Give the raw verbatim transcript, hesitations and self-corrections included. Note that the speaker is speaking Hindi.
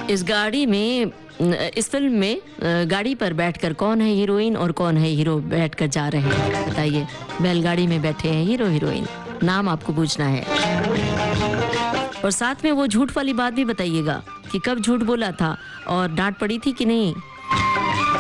इस गाड़ी में, इस फिल्म में गाड़ी पर बैठकर कौन है हीरोइन और कौन है हीरो बैठकर जा रहे हैं? बताइए। बैलगाड़ी में बैठे हैं हीरो हीरोइन, नाम आपको पूछना है। और साथ में वो झूठ वाली बात भी बताइएगा कि कब झूठ बोला था और डांट पड़ी थी कि नहीं।